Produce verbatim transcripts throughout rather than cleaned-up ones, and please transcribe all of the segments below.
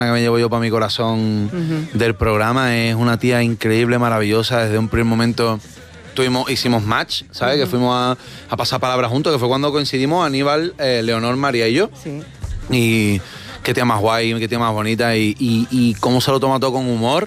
que me llevo yo para mi corazón uh-huh. del programa. Es una tía increíble, maravillosa. Desde un primer momento tuvimos, hicimos match, ¿sabes? Uh-huh. Que fuimos a, a pasar palabras juntos, que fue cuando coincidimos Aníbal, eh, Leonor, María y yo. Sí. Y qué tía más guay, qué tía más bonita y, y, y cómo se lo toma todo con humor.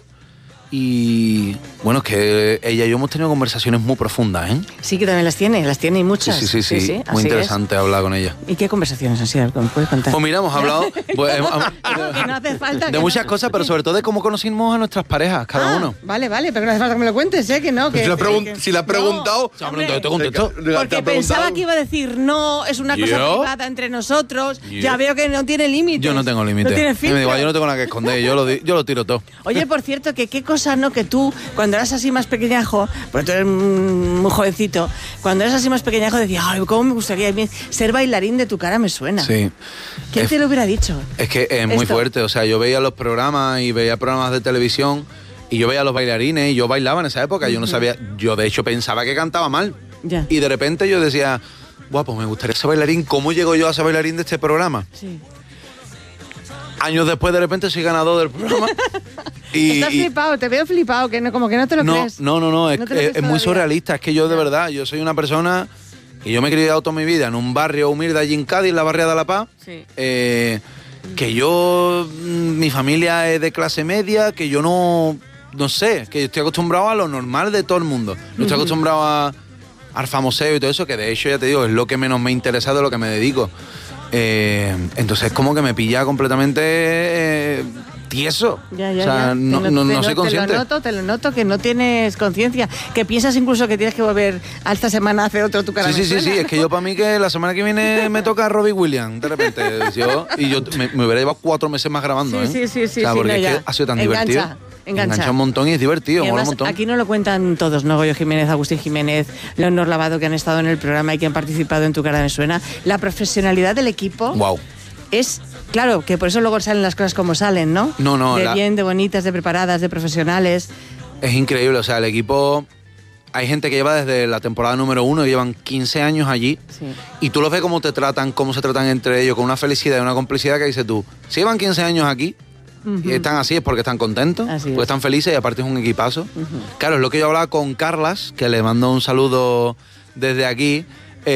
Y bueno, es que ella y yo hemos tenido conversaciones muy profundas, ¿eh? Sí, que también las tiene, las tiene y muchas. Sí, sí, sí, sí, sí. Muy interesante es. hablar con ella. ¿Y qué conversaciones han sido? ¿Me puedes contar? Pues mira, hemos hablado pues, hemos, no, que no hace falta, de muchas no, cosas, pero sobre todo de cómo conocimos a nuestras parejas, cada ah, uno. Vale, vale, pero no hace falta que me lo cuentes, ¿eh? Que no, que... Si la, pregun- que, si la has preguntado... No, hombre, te contesto. Porque pensaba que iba a decir, no, es una cosa ¿Yo? privada entre nosotros. ¿Yo? Ya veo que no tiene límites. Yo no tengo límites. No tiene filtro. Me digo, yo no tengo nada que esconder, yo lo, yo lo tiro todo. Oye, por cierto, que qué cosa, ¿no? Que tú, cuando eras así más pequeñajo, porque tú eres muy jovencito, cuando eras así más pequeñajo decías, ay, cómo me gustaría ser bailarín de Tu cara me suena. Sí. ¿Quién es, te lo hubiera dicho? Es que es muy Esto. fuerte, o sea, yo veía los programas y veía programas de televisión y yo veía a los bailarines y yo bailaba en esa época, uh-huh. yo no sabía, yo de hecho pensaba que cantaba mal. Ya. Y de repente yo decía, guau, pues me gustaría ser bailarín, ¿cómo llego yo a ser bailarín de este programa? Sí. Años después de repente soy ganador del programa. Y, Estás y, flipado, te veo flipado, que no, como que no te lo no, crees. No, no, no, es, no es, es muy surrealista. Es que yo de verdad, yo soy una persona que yo me he criado toda mi vida en un barrio humilde allí en Cádiz, la barriada de La Paz. Sí. Eh, que yo, mi familia es de clase media, que yo no, no sé, que yo estoy acostumbrado a lo normal de todo el mundo. No estoy acostumbrado a, al famoseo y todo eso, que de hecho, ya te digo, es lo que menos me interesa de lo que me dedico. Eh, entonces como que me pilla completamente eh, tieso. Ya, ya, o sea, ya. no, Te no, te no soy consciente. Te lo noto, te lo noto, que no tienes conciencia, que piensas incluso que tienes que volver a esta semana a hacer otro Tu cara sí, me sí, suena. Sí, sí, es que yo para mí que la semana que viene me toca a Robbie Williams, de repente. Yo, y yo me, me hubiera llevado cuatro meses más grabando, sí, ¿eh? Sí, sí, sí. O sea, sí porque no, es ya. que ha sido tan Engancha. divertido. Engancha. Engancha un montón y es divertido, y mola además, un montón. Aquí no lo cuentan todos, ¿no? Goyo Jiménez, Agustín Jiménez, Leonor Lavado, que han estado en el programa y que han participado en Tu cara me suena. La profesionalidad del equipo. Wow. Es, claro, que por eso luego salen las cosas como salen, ¿no? No, no. De la... bien, de bonitas, de preparadas, de profesionales. Es increíble, o sea, el equipo... Hay gente que lleva desde la temporada número uno, llevan quince años allí, sí. y tú los ves cómo te tratan, cómo se tratan entre ellos, con una felicidad y una complicidad que dices tú, si llevan quince años aquí, uh-huh. y están así es porque están contentos, así porque es. están felices y aparte es un equipazo. Uh-huh. Claro, es lo que yo hablaba con Carlas, que le mando un saludo desde aquí,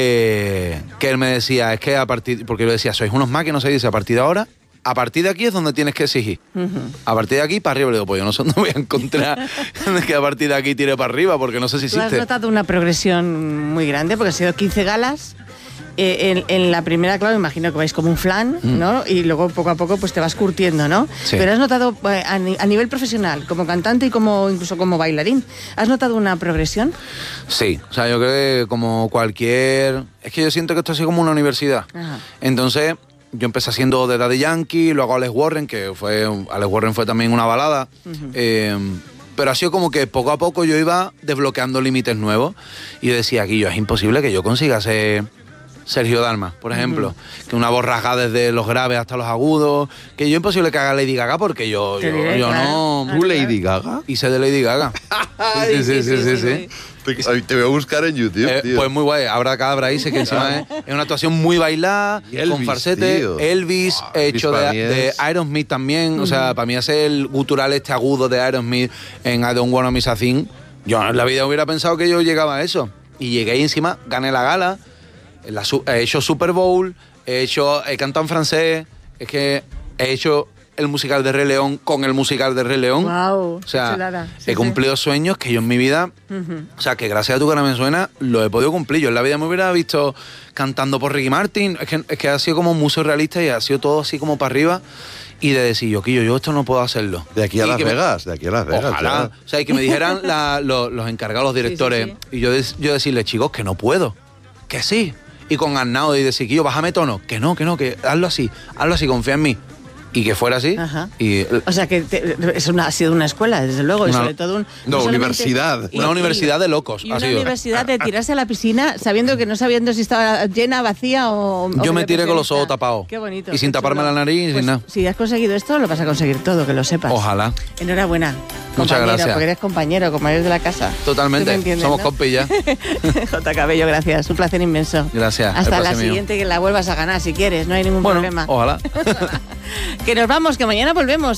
eh, que él me decía, es que a partir, porque yo decía, sois unos máquinas, se dice, a partir de ahora, a partir de aquí es donde tienes que exigir. Uh-huh. A partir de aquí para arriba, le digo, pues yo no sé dónde voy a encontrar que a partir de aquí tire para arriba, porque no sé si existe. ¿Tú has notado una progresión muy grande? Porque han sido quince galas. Eh, en, en la primera, claro, imagino que vais como un flan, mm. ¿no? Y luego poco a poco pues te vas curtiendo, ¿no? Sí. Pero has notado, eh, a, a nivel profesional, como cantante y como incluso como bailarín, ¿has notado una progresión? Sí, o sea, yo creo que como cualquier... Es que yo siento que esto ha sido como una universidad. Ajá. Entonces, yo empecé haciendo de Daddy Yankee, luego Alex Warren, que fue... Alex Warren fue también una balada. Uh-huh. Eh, pero ha sido como que poco a poco yo iba desbloqueando límites nuevos. Y yo decía, aquí yo, es imposible que yo consiga ser... Sergio Dalma, por ejemplo, uh-huh. que una voz rasgada desde los graves hasta los agudos, que yo imposible que haga Lady Gaga porque yo, yo, diré, yo claro. no... ¿Tú Lady Gaga? Hice de Lady Gaga. sí, sí, sí, sí, sí, sí. Te, te voy a buscar en YouTube, eh, tío. Pues muy guay, Abra Cadabra dice que encima es, es una actuación muy bailada, Elvis, con falsete, tío. Elvis, Wow, hecho de, de Aerosmith también, uh-huh. o sea, para mí hacer el gutural este agudo de Aerosmith en I Don't Wanna Miss a Thing, yo en la vida hubiera pensado que yo llegaba a eso, y llegué y encima gané la gala. La, he hecho Super Bowl, he hecho, he cantado en francés, es que he hecho el musical de Rey León con el musical de Rey León. Wow, o sea, chulada. Sí, he cumplido sí. sueños que yo en mi vida, uh-huh. o sea, que gracias a Tu cara me suena, lo he podido cumplir. Yo en la vida me hubiera visto cantando por Ricky Martin, es que, es que ha sido como muy surrealista y ha sido todo así como para arriba. Y de decir, yo, yo, yo esto no puedo hacerlo. De aquí a y Las Vegas, me, de aquí a Las Vegas. Ojalá. Claro. O sea, y que me dijeran la, los, los encargados, los directores, sí, sí, sí. y yo, yo decirles, chicos, que no puedo, que sí. Y con Arnau y decir, yo, bájame tono, que no, que no, que hazlo así, hazlo así, confía en mí. Y que fuera así. Ajá. Y, o sea, que te, es una, ha sido una escuela, desde luego, una, y sobre todo un... No, universidad. Y, una universidad de locos. Y ha una sido. universidad de tirarse a la piscina sabiendo que no sabiendo si estaba llena, vacía o... Yo o me tiré con los ojos tapados. Qué bonito. Y sin taparme chulo. la nariz y pues, sin nada. Si has conseguido esto, lo vas a conseguir todo, que lo sepas. Ojalá. Enhorabuena. Muchas gracias. Porque eres compañero, compañero de la casa. Totalmente. Somos ¿no? compis ya. J. Cabello, gracias. Un placer inmenso. Gracias. Hasta la siguiente mío. Que la vuelvas a ganar si quieres, no hay ningún bueno, problema. Ojalá. Que nos vamos, que mañana volvemos.